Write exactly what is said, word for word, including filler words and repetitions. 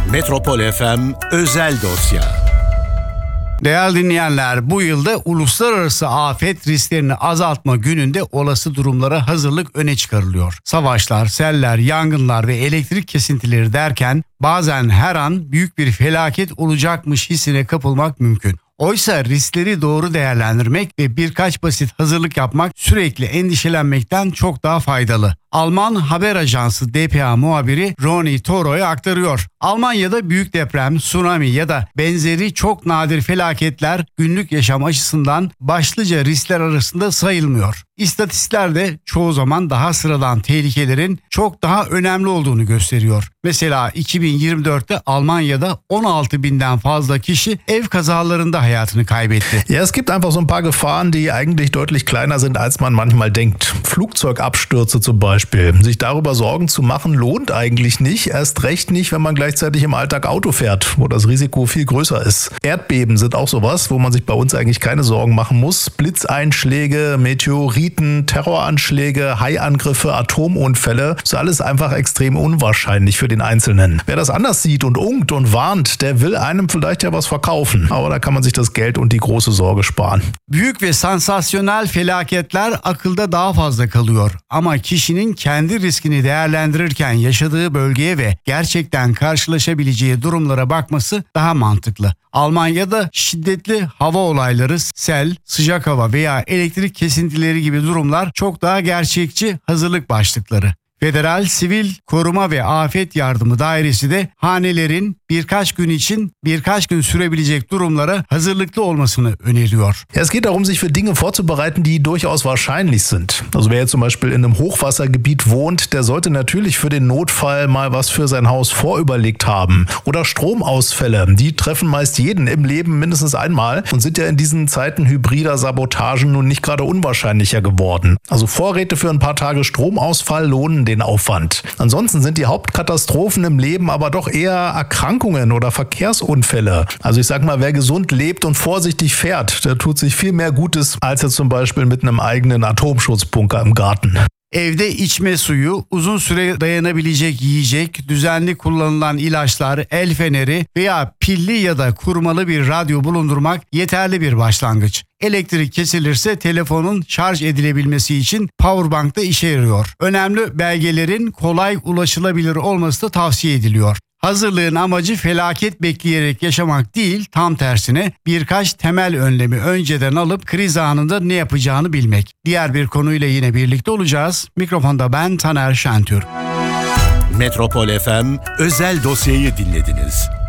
Metropol F M Özel Dosya. Değerli dinleyenler, bu yılda Uluslararası Afet Risklerini Azaltma Günü'nde olası durumlara hazırlık öne çıkarılıyor. Savaşlar, seller, yangınlar ve elektrik kesintileri derken bazen her an büyük bir felaket olacakmış hissine kapılmak mümkün. Oysa riskleri doğru değerlendirmek ve birkaç basit hazırlık yapmak sürekli endişelenmekten çok daha faydalı. Alman haber ajansı D P A muhabiri Ronny Toro'ya aktarıyor. Almanya'da büyük deprem, tsunami ya da benzeri çok nadir felaketler günlük yaşam açısından başlıca riskler arasında sayılmıyor. İstatistikler de çoğu zaman daha sıradan tehlikelerin çok daha önemli olduğunu gösteriyor. Mesela iki bin yirmi dörtte Almanya'da on altı binden fazla kişi ev kazalarında hayatını kaybetti. Ja, es gibt einfach so ein paar Gefahren, die eigentlich deutlich kleiner sind, als man manchmal denkt. Flugzeugabstürze zum Beispiel. Sich darüber Sorgen zu machen, lohnt eigentlich nicht. Erst recht nicht, wenn man gleichzeitig im Alltag Auto fährt, wo das Risiko viel größer ist. Erdbeben sind auch sowas, wo man sich bei uns eigentlich keine Sorgen machen muss. Blitzeinschläge, Meteoriten, Terroranschläge, Haiangriffe, Atomunfälle, ist alles einfach extrem unwahrscheinlich für den Einzelnen. Wer das anders sieht und ungt und warnt, der will einem vielleicht ja was verkaufen. Aber da kann man sich das Geld und die große Sorge sparen. Büyük ve sansasyonel felaketler akılda daha fazla kalıyor. Ama kişinin kendi riskini değerlendirirken yaşadığı bölgeye ve gerçekten karşılaşabileceği durumlara bakması daha mantıklı. Almanya'da şiddetli hava olayları, sel, sıcak hava veya elektrik kesintileri gibi durumlar çok daha gerçekçi hazırlık başlıkları. Federal Sivil Koruma ve Afet Yardımı Dairesi de hanelerin birkaç gün için birkaç gün sürebilecek durumlara hazırlıklı olmasını öneriyor. Ja, es geht darum, sich für Dinge vorzubereiten, die durchaus wahrscheinlich sind. Also wer jetzt zum Beispiel in einem Hochwassergebiet wohnt, der sollte natürlich für den Notfall mal was für sein Haus vorüberlegt haben. Oder Stromausfälle, die treffen meist jeden im Leben mindestens einmal und sind ja in diesen Zeiten hybrider Sabotagen nun nicht gerade unwahrscheinlicher geworden. Also Vorräte für ein paar Tage Stromausfall lohnen den Aufwand. Ansonsten sind die Hauptkatastrophen im Leben aber doch eher Erkrankungen oder Verkehrsunfälle. Also ich sag mal, wer gesund lebt und vorsichtig fährt, der tut sich viel mehr Gutes als jetzt zum Beispiel mit einem eigenen Atomschutzbunker im Garten. Evde içme suyu, uzun süre dayanabilecek yiyecek, düzenli kullanılan ilaçlar, el feneri veya pilli ya da kurmalı bir radyo bulundurmak yeterli bir başlangıç. Elektrik kesilirse telefonun şarj edilebilmesi için powerbank da işe yarıyor. Önemli belgelerin kolay ulaşılabilir olması da tavsiye ediliyor. Hazırlığın amacı felaket bekleyerek yaşamak değil, tam tersine birkaç temel önlemi önceden alıp kriz anında ne yapacağını bilmek. Diğer bir konuyla yine birlikte olacağız. Mikrofonda ben Taner Şentürk. Metropol F M Özel Dosya'yı dinlediniz.